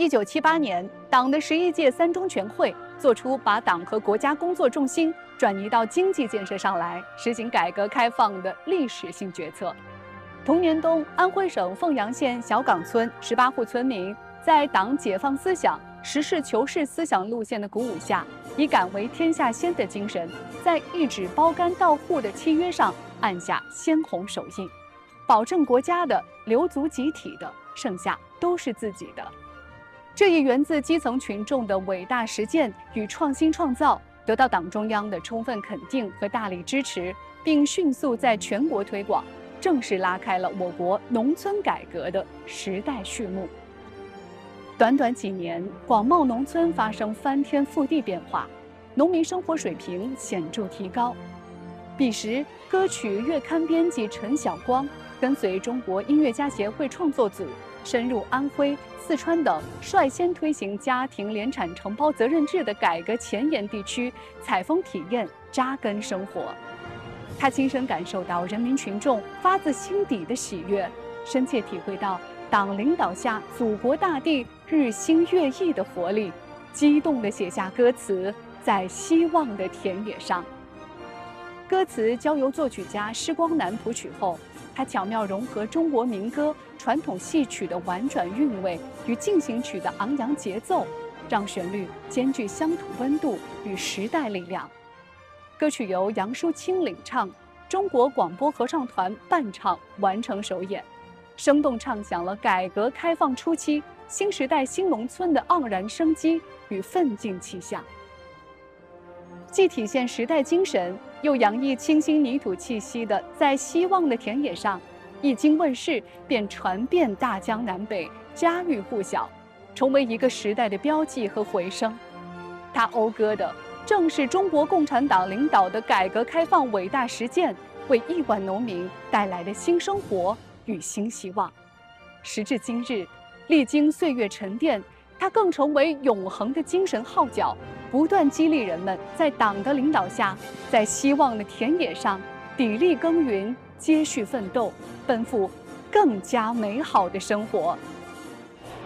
1978年，党的11届三中全会做出把党和国家工作重心转移到经济建设上来，实行改革开放的历史性决策。同年冬，安徽省凤阳县小岗村18户村民在党解放思想、实事求是思想路线的鼓舞下，以敢为天下先的精神，在一纸包干到户的契约上按下鲜红手印，保证国家的、留足集体的，剩下都是自己的。这一源自基层群众的伟大实践与创新创造，得到党中央的充分肯定和大力支持，并迅速在全国推广，正式拉开了我国农村改革的时代序幕。短短几年，广袤农村发生翻天覆地变化，农民生活水平显著提高。彼时，歌曲月刊编辑陈晓光跟随中国音乐家协会创作组深入安徽、四川等率先推行家庭联产承包责任制的改革前沿地区，采风体验、扎根生活。他亲身感受到人民群众发自心底的喜悦，深切体会到党领导下祖国大地日新月异的活力，激动地写下歌词《在希望的田野上》。歌词交由作曲家施光南谱曲后，他巧妙融合中国民歌、传统戏曲的婉转韵味与进行曲的昂扬节奏，让旋律兼具乡土温度与时代力量。歌曲由杨淑清领唱，中国广播合唱团伴唱完成首演，生动唱响了改革开放初期新时代新农村的盎然生机与奋进气象，既体现时代精神，又洋溢清新泥土气息的在希望的田野上，一经问世便传遍大江南北，家喻户晓，成为一个时代的标记和回声。它讴歌的正是中国共产党领导的改革开放伟大实践为亿万农民带来的新生活与新希望。时至今日，历经岁月沉淀，它更成为永恒的精神号角，不断激励人们在党的领导下，在希望的田野上砥砺耕耘，接续奋斗，奔赴更加美好的生活。